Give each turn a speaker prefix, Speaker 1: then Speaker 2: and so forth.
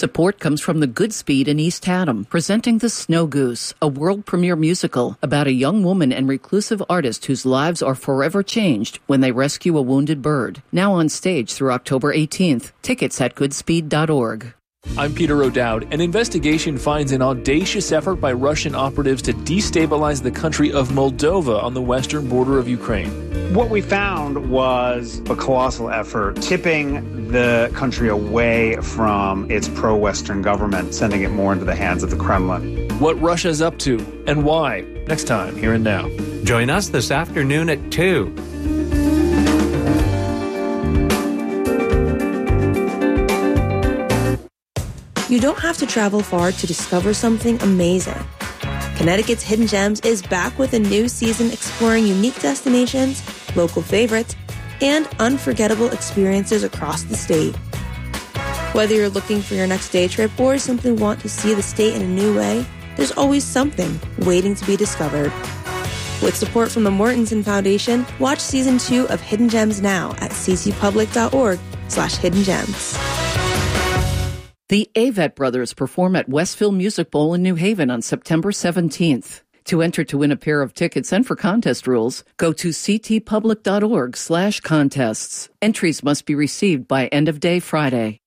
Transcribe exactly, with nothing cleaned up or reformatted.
Speaker 1: Support comes from the Goodspeed in East Haddam, presenting The Snow Goose, a world premiere musical about a young woman and reclusive artist whose lives are forever changed when they rescue a wounded bird. Now on stage through October eighteenth. Tickets at goodspeed dot org.
Speaker 2: I'm Peter O'Dowd. An investigation finds an audacious effort by Russian operatives to destabilize the country of Moldova on the western border of Ukraine.
Speaker 3: What we found was a colossal effort tipping the country away from its pro-Western government, sending it more into the hands of the Kremlin.
Speaker 2: What Russia's up to and why. Next time, Here and Now.
Speaker 4: Join us this afternoon at two.
Speaker 5: You don't have to travel far to discover something amazing. Connecticut's Hidden Gems is back with a new season exploring unique destinations, local favorites, and unforgettable experiences across the state. Whether you're looking for your next day trip or simply want to see the state in a new way, there's always something waiting to be discovered. With support from the Mortensen Foundation, watch season two of Hidden Gems now at ccpublic.org slash hidden gems.
Speaker 1: The Avett Brothers perform at Westville Music Bowl in New Haven on September seventeenth. To enter to win a pair of tickets and for contest rules, go to ctpublic.org slash contests. Entries must be received by end of day Friday.